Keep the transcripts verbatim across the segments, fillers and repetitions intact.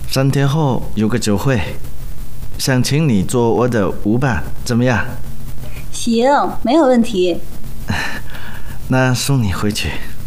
三天后有个酒会，想请你做我的舞伴，怎么样？ 行，没有问题。 那送你回去。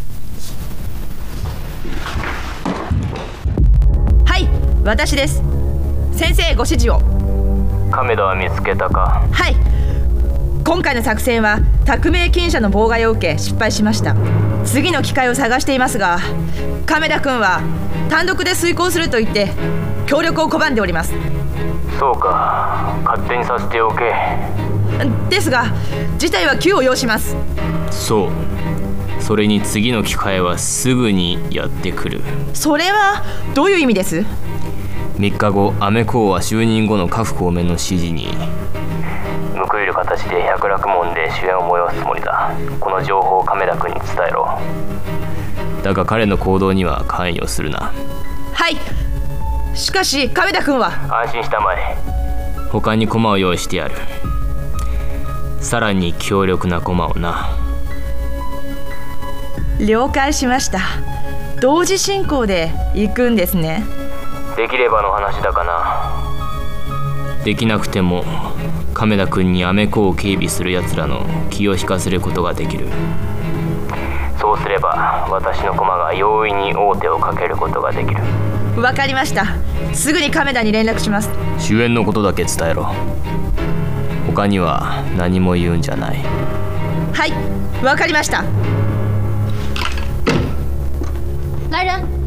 はい、私です。先生ご指示を。 亀田は見つけたか？ はい。今回の作戦は匿名禁者の妨害を受け失敗しました。次の機会を探していますが、亀田君は単独で遂行すると言って協力を拒んでおります。 そうか、勝手にさせておけ。 ですが事態は急を要します。 そう、それに次の機会はすぐにやってくる。 それはどういう意味です？ みっかご、アメコウは就任後の各方面の指示に報いる形で百楽門で主演を催すつもりだ。この情報を亀田君に伝えろ。 だが彼の行動には関与するな。 はい。しかし亀田君は。 安心したまえ。 他に駒を用意してやる。さらに強力な駒をな。 了解しました。同時進行で行くんですね。 できればの話だかな。 できなくても亀田君にアメコを警備する奴らの気を引かせることができる。 そうすれば私の駒が容易に王手をかけることができる。 わかりました。すぐに亀田に連絡します。 主演のことだけ伝えろ。他には何も言うんじゃない。 はい、わかりました。 来人。